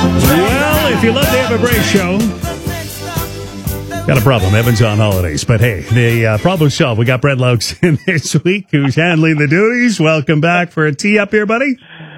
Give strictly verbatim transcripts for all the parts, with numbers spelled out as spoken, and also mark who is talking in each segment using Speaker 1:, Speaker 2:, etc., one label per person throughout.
Speaker 1: Well, if you love the Evan Bray Show, got a problem. Evan's on holidays. But hey, the uh, problem solved. We got Brett Lokes in this week who's handling the duties. Welcome back for a tee up here, buddy.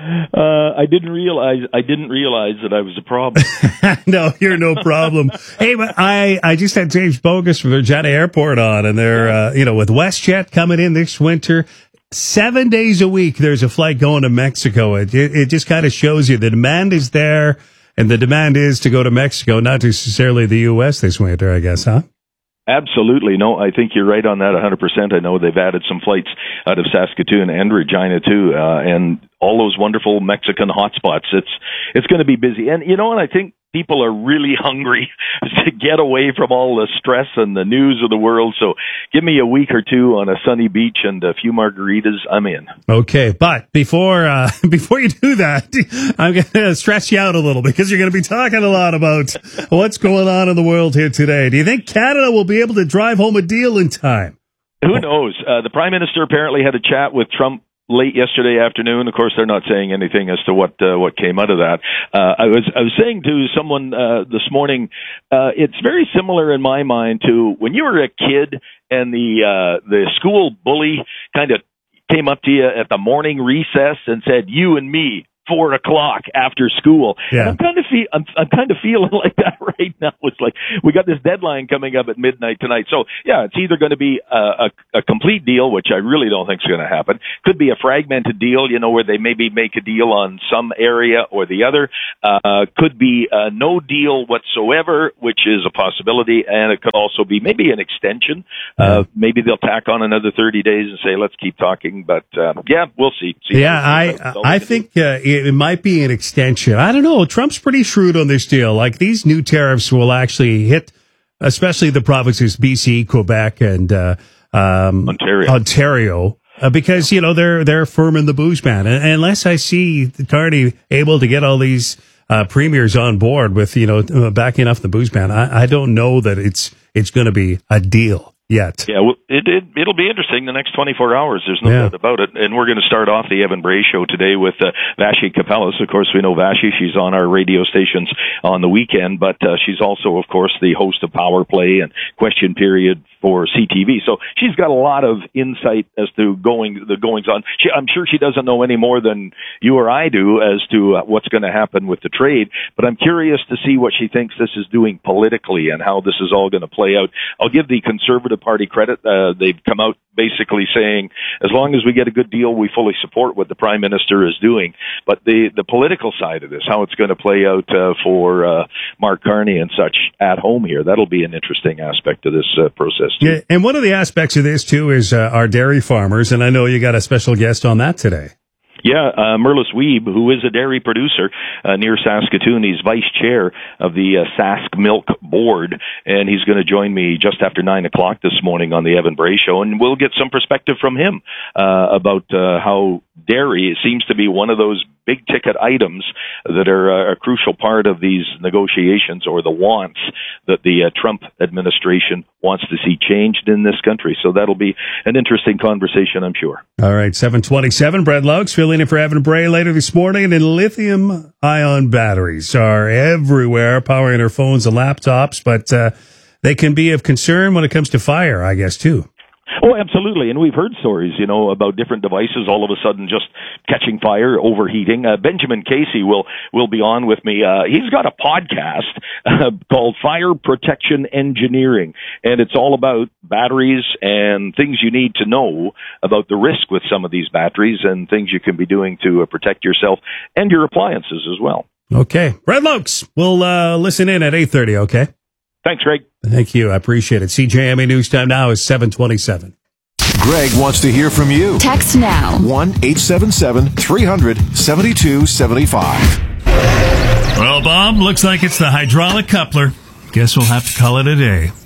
Speaker 2: Uh, I didn't realize I didn't realize that I was a problem.
Speaker 1: No, you're no problem. Hey, but I, I just had James Bogus from Regina Airport on, and they're, uh, you know, with WestJet coming in this winter, seven days a week, there's a flight going to Mexico. It, it, it just kind of shows you the demand is there, and the demand is to go to Mexico, not necessarily the U S this winter, I guess, huh?
Speaker 2: Absolutely. No, I think you're right on that one hundred percent. I know they've added some flights out of Saskatoon and Regina, too, uh, and all those wonderful Mexican hotspots. It's it's going to be busy. And, you know what, I think people are really hungry to get away from all the stress and the news of the world. So give me a week or two on a sunny beach and a few margaritas. I'm in.
Speaker 1: Okay, but before uh, before you do that, I'm going to stress you out a little because you're going to be talking a lot about what's going on in the world here today. Do you think Canada will be able to drive home a deal in time?
Speaker 2: Who knows? Uh, the Prime Minister apparently had a chat with Trump late yesterday afternoon. Of course, they're not saying anything as to what uh, what came out of that. Uh, I was I was saying to someone uh, this morning, uh, it's very similar in my mind to when you were a kid and the uh, the school bully kind of came up to you at the morning recess and said, "You and me." Four o'clock after school.
Speaker 1: Yeah.
Speaker 2: And I'm kind of fe- I'm, I'm kind of feeling like that right now. It's like we got this deadline coming up at midnight tonight. So yeah, it's either going to be a, a, a complete deal, which I really don't think is going to happen. Could be a fragmented deal, you know, where they maybe make a deal on some area or the other. Uh, could be uh, no deal whatsoever, which is a possibility, and it could also be maybe an extension. Uh, maybe they'll tack on another thirty days and say let's keep talking. But uh, yeah, we'll see. see
Speaker 1: yeah, I I think. Uh, It might be an extension. I don't know. Trump's pretty shrewd on this deal. Like, these new tariffs will actually hit, especially the provinces B C, Quebec, and uh, um,
Speaker 2: Ontario.
Speaker 1: Ontario, uh, because you know they're they're firm in the booze ban. And unless I see Carney able to get all these uh, premiers on board with you know backing off the booze ban, I, I don't know that it's it's going to be a deal yet.
Speaker 2: Yeah, well, it, it, it'll be interesting the next twenty-four hours. There's no
Speaker 1: Yeah.
Speaker 2: doubt about it. And we're going to start off the Evan Bray Show today with uh, Vashi Kapelas. Of course, we know Vashi. She's on our radio stations on the weekend, but uh, she's also, of course, the host of Power Play and Question Period for C T V. So she's got a lot of insight as to going the goings on. She, I'm sure she doesn't know any more than you or I do as to uh, what's going to happen with the trade, but I'm curious to see what she thinks this is doing politically and how this is all going to play out. I'll give the Conservative Party credit. Uh, they've come out basically saying, as long as we get a good deal, we fully support what the Prime Minister is doing. But the, the political side of this, how it's going to play out uh, for uh, Mark Carney and such at home here, that'll be an interesting aspect of this uh, process too.
Speaker 1: Yeah, and one of the aspects of this, too, is uh, our dairy farmers, and I know you got a special guest on that today.
Speaker 2: Yeah, uh, Merlis Wiebe, who is a dairy producer uh, near Saskatoon. He's vice chair of the uh, Sask Milk Board, and he's going to join me just after nine o'clock this morning on the Evan Bray Show, and we'll get some perspective from him uh, about uh, how dairy seems to be one of those big-ticket items that are uh, a crucial part of these negotiations, or the wants that the uh, Trump administration wants to see changed in this country. So that'll be an interesting conversation, I'm sure.
Speaker 1: All right, seven twenty-seven, Brett Lokes filling in for Evan Bray later this morning. And lithium-ion batteries are everywhere, powering our phones and laptops, but uh, they can be of concern when it comes to fire, I guess, too.
Speaker 2: Oh, absolutely. And we've heard stories, you know, about different devices all of a sudden just catching fire, overheating. Uh, Benjamin Casey will, will be on with me. Uh, he's got a podcast uh, called Fire Protection Engineering, and it's all about batteries and things you need to know about the risk with some of these batteries and things you can be doing to uh, protect yourself and your appliances as well.
Speaker 1: Okay. Brett Lokes, we'll uh, listen in at eight thirty, okay?
Speaker 2: Thanks, Greg.
Speaker 1: Thank you. I appreciate it. C J M A News Time now is seven twenty-seven.
Speaker 3: Greg wants to hear from you.
Speaker 4: Text now.
Speaker 3: one eight seven seven, three hundred, seventy-two seventy-five.
Speaker 1: Well, Bob, looks like it's the hydraulic coupler. Guess we'll have to call it a day.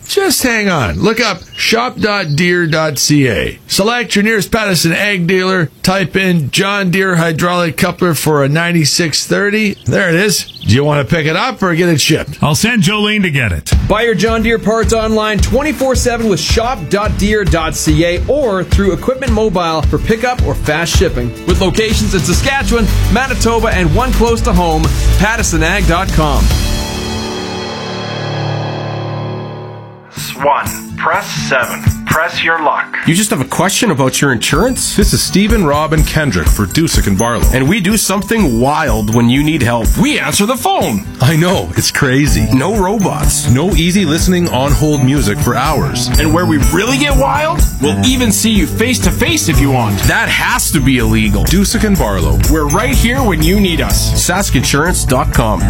Speaker 4: Just hang on. Look up shop dot deere dot c a. Select your nearest Pattison Ag dealer. Type in John Deere hydraulic coupler for a ninety-six thirty. There it is. Do you want to pick it up or get it shipped?
Speaker 1: I'll send Jolene to get it.
Speaker 5: Buy your John Deere parts online twenty-four seven with shop dot deere dot c a or through Equipment Mobile for pickup or fast shipping. With locations in Saskatchewan, Manitoba, and one close to home, pattison ag dot com.
Speaker 6: One. Press seven. Press your luck.
Speaker 7: You just have a question about your insurance?
Speaker 8: This is Stephen, Rob, and Kendrick for Dusick and Barlow.
Speaker 7: And we do something wild when you need help. We answer the phone.
Speaker 8: I know, it's crazy.
Speaker 7: No robots.
Speaker 8: No easy listening on-hold music for hours.
Speaker 7: And where we really get wild, we'll even see you face-to-face if you want. That has to be illegal.
Speaker 8: Dusick and Barlow.
Speaker 7: We're right here when you need us. sask insurance dot com.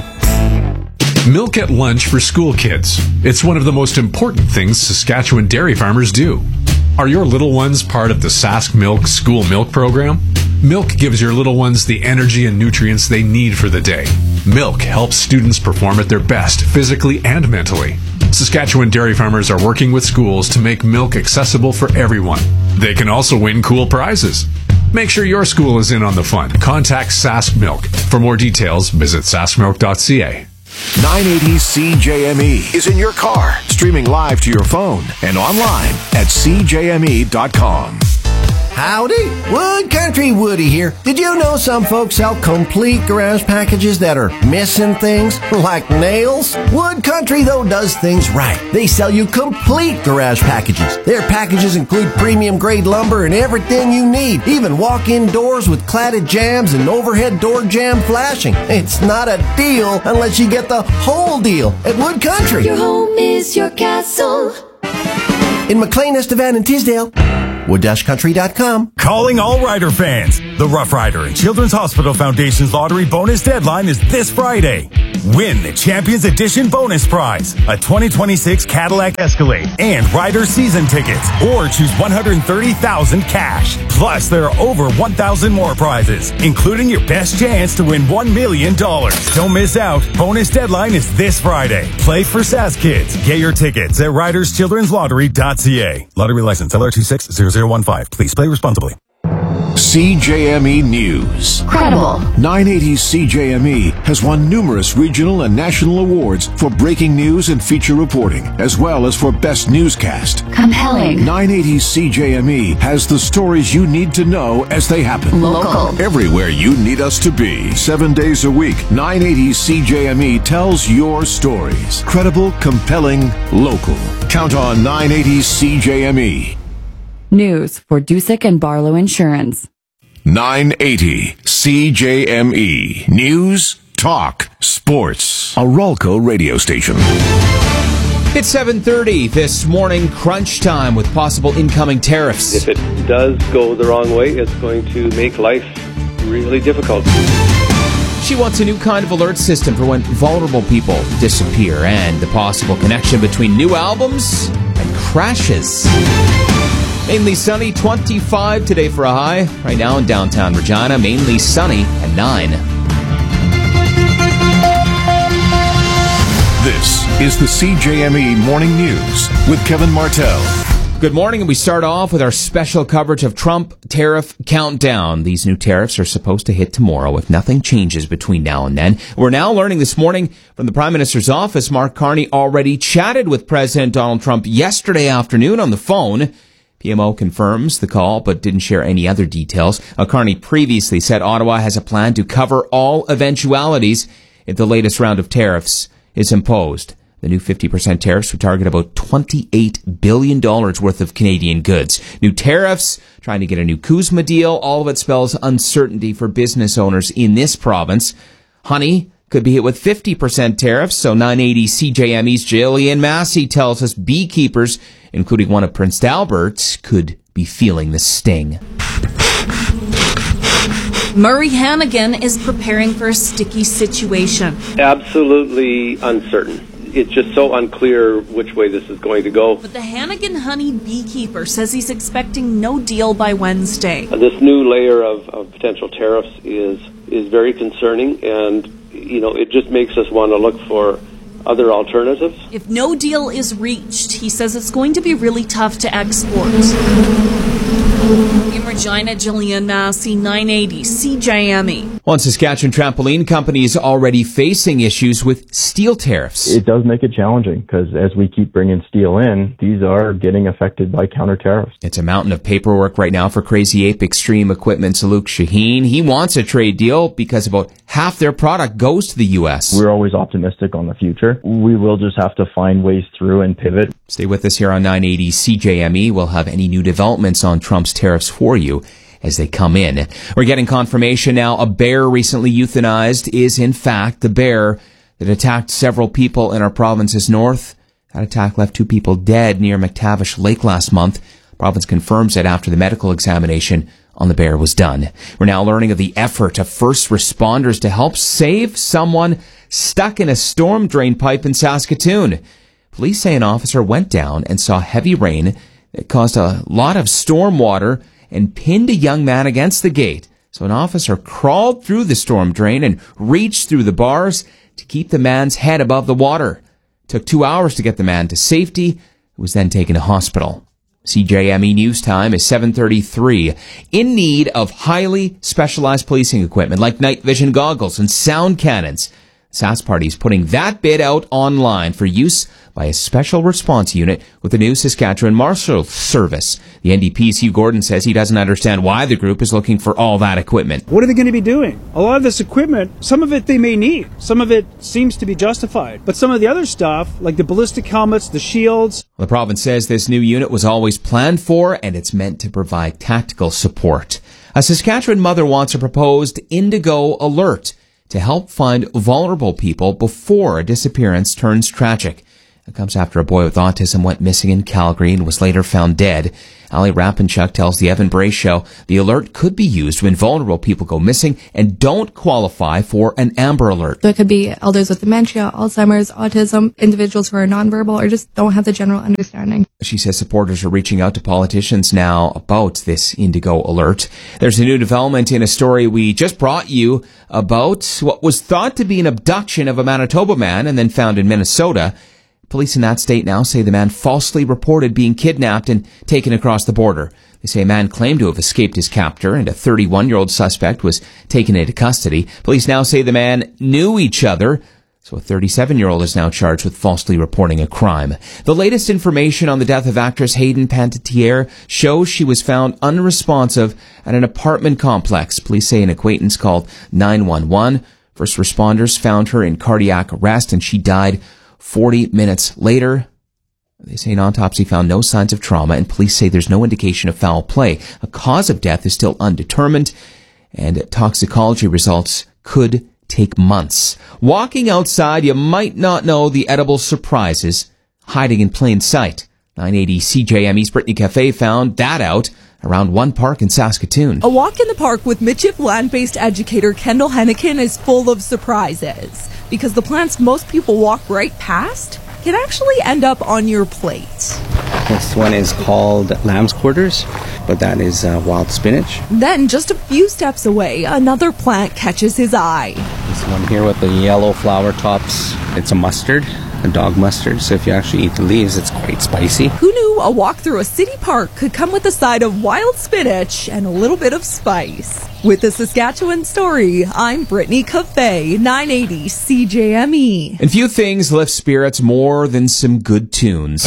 Speaker 9: Milk at lunch for school kids. It's one of the most important things Saskatchewan dairy farmers do. Are your little ones part of the Sask Milk School Milk Program? Milk gives your little ones the energy and nutrients they need for the day. Milk helps students perform at their best, physically and mentally. Saskatchewan dairy farmers are working with schools to make milk accessible for everyone. They can also win cool prizes. Make sure your school is in on the fun. Contact Sask Milk. For more details, visit sask milk dot c a.
Speaker 3: nine eighty C J M E is in your car, streaming live to your phone and online at c j m e dot com.
Speaker 10: Howdy, Wood Country Woody here. Did you know some folks sell complete garage packages that are missing things, like nails? Wood Country, though, does things right. They sell you complete garage packages. Their packages include premium-grade lumber and everything you need, even walk-in doors with cladded jambs and overhead door jamb flashing. It's not a deal unless you get the whole deal at Wood Country.
Speaker 11: Your home is your castle.
Speaker 10: In McLean, Estevan, and Tisdale. wood dash country dot com.
Speaker 12: Calling all Rider fans. The Rough Rider and Children's Hospital Foundation's lottery bonus deadline is this Friday. Win the Champions Edition bonus prize, a twenty twenty-six Cadillac Escalade and Rider season tickets, or choose one hundred thirty thousand dollars cash. Plus, there are over one thousand more prizes, including your best chance to win one million dollars. Don't miss out. Bonus deadline is this Friday. Play for Sask Kids. Get your tickets at riders children's lottery dot c a. Lottery license L R two six zero zero one five. Please play responsibly.
Speaker 3: C J M E News.
Speaker 11: Credible.
Speaker 3: nine eighty C J M E has won numerous regional and national awards for breaking news and feature reporting, as well as for best newscast.
Speaker 11: Compelling.
Speaker 3: nine eighty C J M E has the stories you need to know as they happen.
Speaker 11: Local.
Speaker 3: Everywhere you need us to be. Seven days a week, nine eighty C J M E tells your stories. Credible, compelling, local. Count on nine eighty C J M E.
Speaker 13: News for Dusick and Barlow Insurance.
Speaker 3: nine eighty C J M E. News, talk, sports. A Ralco radio station.
Speaker 5: It's seven thirty this morning, crunch time with possible incoming tariffs.
Speaker 14: If it does go the wrong way, it's going to make life really difficult.
Speaker 5: She wants a new kind of alert system for when vulnerable people disappear and the possible connection between new albums and crashes. Mainly sunny, twenty-five today for a high. Right now in downtown Regina, mainly sunny at nine.
Speaker 3: This is the C J M E Morning News with Kevin Martell.
Speaker 5: Good morning, and we start off with our special coverage of Trump tariff countdown. These new tariffs are supposed to hit tomorrow if nothing changes between now and then. We're now learning this morning from the Prime Minister's office, Mark Carney already chatted with President Donald Trump yesterday afternoon on the phone. P M O confirms the call, but didn't share any other details. Uh, Carney previously said Ottawa has a plan to cover all eventualities if the latest round of tariffs is imposed. The new fifty percent tariffs would target about twenty-eight billion dollars worth of Canadian goods. New tariffs, trying to get a new CUSMA deal, all of it spells uncertainty for business owners in this province. Honey could be hit with fifty percent tariffs, so nine eighty C J M E's Jillian Massey tells us beekeepers, including one of Prince Albert, could be feeling the sting.
Speaker 15: Murray Hannigan is preparing for a sticky situation.
Speaker 14: Absolutely uncertain. It's just so unclear which way this is going to go.
Speaker 15: But the Hannigan honey beekeeper says he's expecting no deal by Wednesday.
Speaker 14: Uh, this new layer of, of potential tariffs is is very concerning, and you know it just makes us want to look for other alternatives.
Speaker 15: If no deal is reached, he says it's going to be really tough to export. In Regina, Jillian Massey, nine eighty C J M E.
Speaker 5: One Saskatchewan trampoline company is already facing issues with steel tariffs.
Speaker 16: It does make it challenging because as we keep bringing steel in, these are getting affected by counter tariffs.
Speaker 5: It's a mountain of paperwork right now for Crazy Ape Extreme Equipment's Luke Shaheen. He wants a trade deal because about half their product goes to the U S.
Speaker 16: We're always optimistic on the future. We will just have to find ways through and pivot.
Speaker 5: Stay with us here on nine eighty C J M E. We'll have any new developments on Trump's tariffs for you as they come in. We're getting confirmation now a bear recently euthanized is in fact the bear that attacked several people in our province's north. That attack left two people dead near McTavish Lake last month. The province confirms that after the medical examination on the bear was done. We're now learning of the effort of first responders to help save someone stuck in a storm drain pipe in Saskatoon. Police say an officer went down and saw heavy rain that caused a lot of storm water and pinned a young man against the gate. So an officer crawled through the storm drain and reached through the bars to keep the man's head above the water. It took two hours to get the man to safety, who was then taken to hospital. C J M E News Time is seven thirty-three. In need of highly specialized policing equipment like night vision goggles and sound cannons, Sask Party is putting that bid out online for use by a special response unit with the new Saskatchewan Marshal Service. The N D P's Hugh Gordon says he doesn't understand why the group is looking for all that equipment.
Speaker 17: What are they going to be doing? A lot of this equipment, some of it they may need. Some of it seems to be justified. But some of the other stuff, like the ballistic helmets, the shields.
Speaker 5: The province says this new unit was always planned for and it's meant to provide tactical support. A Saskatchewan mother wants a proposed Indigo Alert to help find vulnerable people before a disappearance turns tragic. It comes after a boy with autism went missing in Calgary and was later found dead. Ali Rapanchuk tells the Evan Bray Show the alert could be used when vulnerable people go missing and don't qualify for an Amber Alert.
Speaker 18: So it could be elders with dementia, Alzheimer's, autism, individuals who are nonverbal or just don't have the general understanding.
Speaker 5: She says supporters are reaching out to politicians now about this Indigo Alert. There's a new development in a story we just brought you about what was thought to be an abduction of a Manitoba man and then found in Minnesota. Police in that state now say the man falsely reported being kidnapped and taken across the border. They say a man claimed to have escaped his captor and a thirty-one-year-old suspect was taken into custody. Police now say the man knew each other, so a thirty-seven-year-old is now charged with falsely reporting a crime. The latest information on the death of actress Hayden Panettiere shows she was found unresponsive at an apartment complex. Police say an acquaintance called nine one one. First responders found her in cardiac arrest and she died forty minutes later. They say an autopsy found no signs of trauma and police say there's no indication of foul play. A cause of death is still undetermined and toxicology results could take months. Walking outside, you might not know the edible surprises hiding in plain sight. nine eighty C J M E's Brittany Cafe found that out around one park in Saskatoon.
Speaker 19: A walk in the park with Mitchip land-based educator Kendall Hennikin is full of surprises because the plants most people walk right past can actually end up on your plate.
Speaker 20: This one is called lamb's quarters, but that is uh, wild spinach.
Speaker 19: Then just a few steps away, another plant catches his eye.
Speaker 20: This one here with the yellow flower tops, it's a mustard. A dog mustard, so if you actually eat the leaves, it's quite spicy.
Speaker 19: Who knew a walk through a city park could come with a side of wild spinach and a little bit of spice? With the Saskatchewan Story, I'm Brittany Cafe, nine eighty C J M E.
Speaker 5: And few things lift spirits more than some good tunes.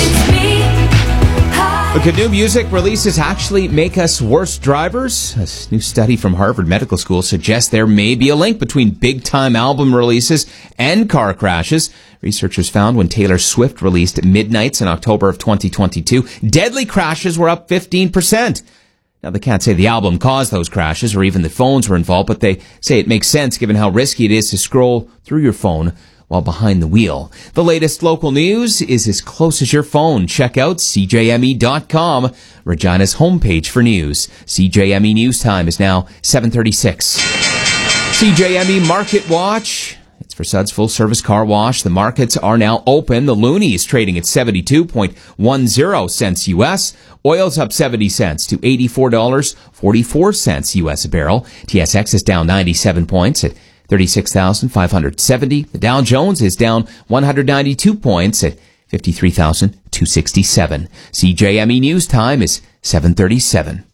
Speaker 5: But could new music releases actually make us worse drivers? A new study from Harvard Medical School suggests there may be a link between big-time album releases and car crashes. Researchers found when Taylor Swift released Midnights in October of twenty twenty-two, deadly crashes were up fifteen percent. Now, they can't say the album caused those crashes or even the phones were involved, but they say it makes sense given how risky it is to scroll through your phone while behind the wheel. The latest local news is as close as your phone. Check out C J M E dot com, Regina's homepage for news. C J M E News Time is now seven thirty-six. C J M E Market Watch. It's for Suds Full Service Car Wash. The markets are now open. The loonie is trading at seventy-two point one zero cents U S. Oil's up seventy cents to eighty-four dollars and forty-four cents U S a barrel. T S X is down ninety-seven points at thirty-six thousand five hundred seventy. The Dow Jones is down one hundred ninety-two points at fifty-three thousand two hundred sixty-seven. C J M E News Time is seven thirty-seven.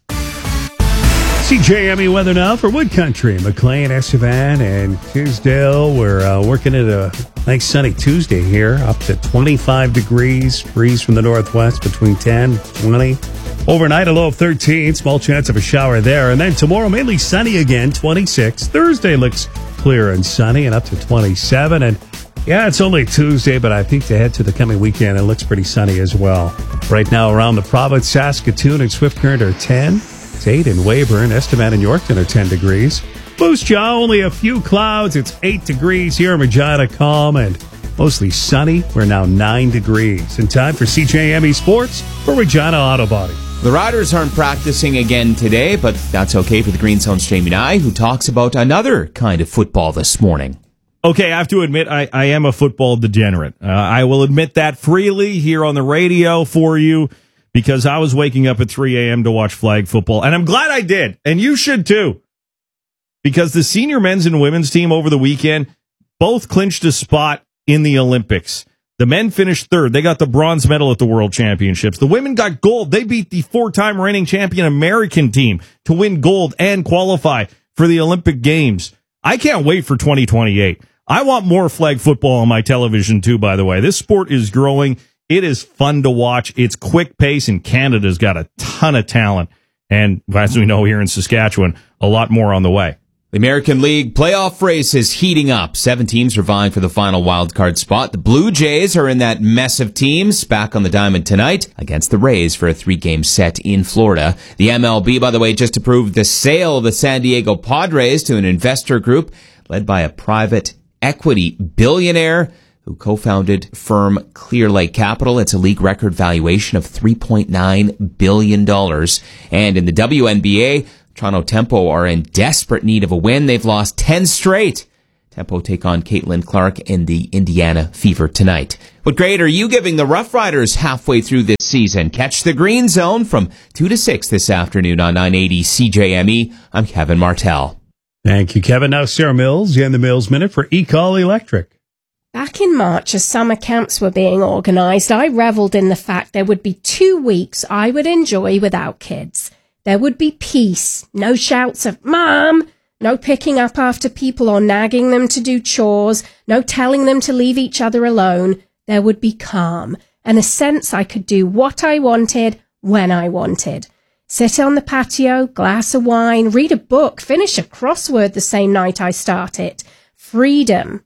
Speaker 1: C J M E weather now for Wood Country, McLean, Estevan, and Tisdale. We're uh, working at a nice sunny Tuesday here, up to twenty-five degrees, breeze from the northwest between ten and twenty. Overnight, a low of thirteen, small chance of a shower there. And then tomorrow, mainly sunny again, twenty-six. Thursday looks clear and sunny and up to twenty-seven. And yeah, it's only Tuesday, but I think to head to the coming weekend, it looks pretty sunny as well. Right now, around the province, Saskatoon and Swift Current are ten. It's eight in Weyburn. Estevan and Yorkton are ten degrees. Moose Jaw, only a few clouds. It's eight degrees here in Regina, calm and mostly sunny. We're now nine degrees. In time for C J M E Sports for Regina Auto Body.
Speaker 5: The Riders aren't practicing again today, but that's okay for the Green Zone's Jamie Nye, who talks about another kind of football this morning.
Speaker 21: Okay, I have to admit, I, I am a football degenerate. Uh, I will admit that freely here on the radio for you, because I was waking up at three a.m. to watch flag football, and I'm glad I did, and you should too, because the senior men's and women's team over the weekend both clinched a spot in the Olympics. The men finished third. They got the bronze medal at the World Championships. The women got gold. They beat the four-time reigning champion American team to win gold and qualify for the Olympic Games. I can't wait for twenty twenty-eight. I want more flag football on my television too, by the way. This sport is growing. It is fun to watch. It's quick pace, and Canada's got a ton of talent. And as we know here in Saskatchewan, a lot more on the way.
Speaker 5: The American League playoff race is heating up. Seven teams are vying for the final wildcard spot. The Blue Jays are in that mess of teams back on the diamond tonight against the Rays for a three-game set in Florida. The M L B, by the way, just approved the sale of the San Diego Padres to an investor group led by a private equity billionaire who co-founded firm Clear Lake Capital. It's a league record valuation of three point nine billion dollars. And in the W N B A, Toronto Tempo are in desperate need of a win. They've lost ten straight. Tempo take on Caitlin Clark in the Indiana Fever tonight. What grade are you giving the Rough Riders halfway through this season? Catch the Green Zone from two to six this afternoon on nine eighty C J M E. I'm Kevin Martell.
Speaker 1: Thank you, Kevin. Now Sarah Mills in the Mills Minute for eCall Electric.
Speaker 22: Back in March, as summer camps were being organised, I revelled in the fact there would be two weeks I would enjoy without kids. There would be peace, no shouts of, "Mom!" No picking up after people or nagging them to do chores, no telling them to leave each other alone. There would be calm, and a sense I could do what I wanted, when I wanted. Sit on the patio, glass of wine, read a book, finish a crossword the same night I start it. Freedom.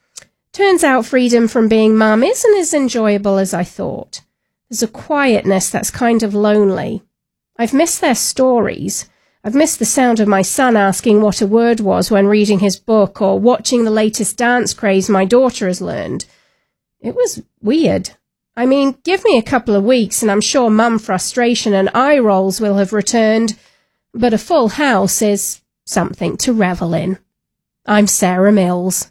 Speaker 22: Turns out freedom from being mum isn't as enjoyable as I thought. There's a quietness that's kind of lonely. I've missed their stories. I've missed the sound of my son asking what a word was when reading his book, or watching the latest dance craze my daughter has learned. It was weird. I mean, give me a couple of weeks and I'm sure mum frustration and eye rolls will have returned, but a full house is something to revel in. I'm Sarah Mills.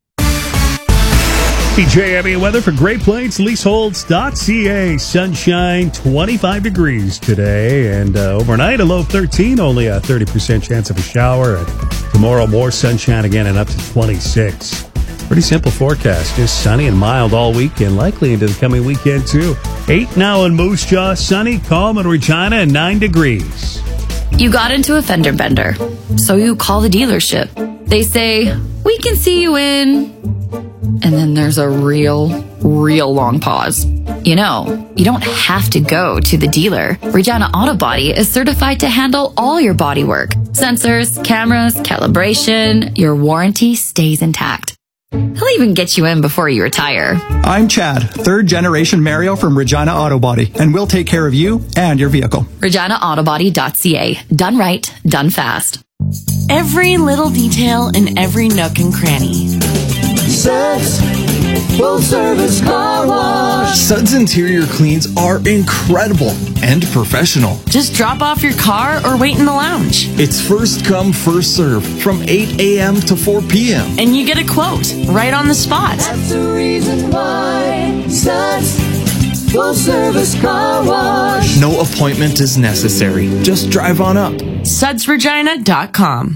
Speaker 1: C J M E weather for Great Plains Leaseholds dot C A. Sunshine, twenty-five degrees today, and uh, overnight a low of thirteen, only a thirty percent chance of a shower. And tomorrow more sunshine again and up to twenty-six. Pretty simple forecast, just sunny and mild all weekend, likely into the coming weekend too. Eight now in Moose Jaw, sunny, calm in Regina, and nine degrees.
Speaker 11: You got into a fender bender, so you call the dealership. They say, "We can see you in..." And then there's a real, real long pause. You know, you don't have to go to the dealer. Regina Auto Body is certified to handle all your body work. Sensors, cameras, calibration, your warranty stays intact. He'll even get you in before you retire.
Speaker 23: I'm Chad, third generation Mario from Regina Auto Body, and we'll take care of you and your vehicle.
Speaker 11: Regina Auto Body dot C A. Done right, done fast.
Speaker 24: Every little detail in every nook and cranny.
Speaker 25: Suds Full Service Car Wash.
Speaker 7: Suds interior cleans are incredible and professional.
Speaker 24: Just drop off your car or wait in the lounge.
Speaker 7: It's first come, first serve from eight a.m. to four p.m.
Speaker 24: And you get a quote right on the spot.
Speaker 25: That's the reason why Suds Full Service Car Wash.
Speaker 7: No appointment is necessary. Just drive on up.
Speaker 24: Suds Regina dot com.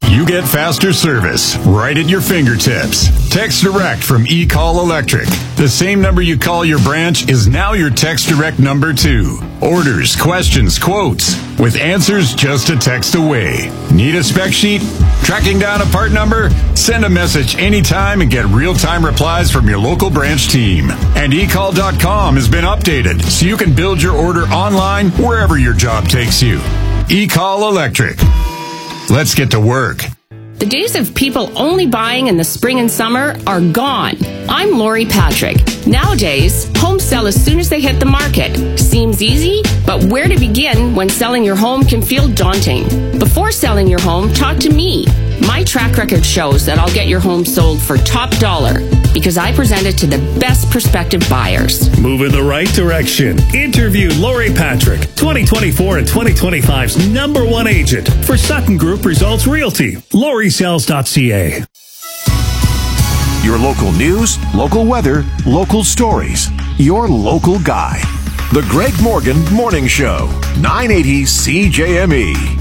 Speaker 12: You get faster service right at your fingertips. Text Direct from eCall Electric. The same number you call your branch is now your Text Direct number too. Orders, questions, quotes, with answers just a text away. Need a spec sheet? Tracking down a part number? Send a message anytime and get real-time replies from your local branch team. And e call dot com has been updated so you can build your order online wherever your job takes you. eCall Electric. Let's get to work.
Speaker 2: The days of people only buying in the spring and summer are gone. I'm Lori Patrick. Nowadays, homes sell as soon as they hit the market. Seems easy, but where to begin when selling your home can feel daunting? Before selling your home, talk to me. My track record shows that I'll get your home sold for top dollar because I present it to the best prospective buyers.
Speaker 1: Move in the right direction. Interview Lori Patrick, twenty twenty-four and twenty twenty-five's number one agent for Sutton Group Results Realty. Lori Sells dot c a.
Speaker 3: Your local news, local weather, local stories. Your local guy. The Greg Morgan Morning Show. nine eighty C J M E.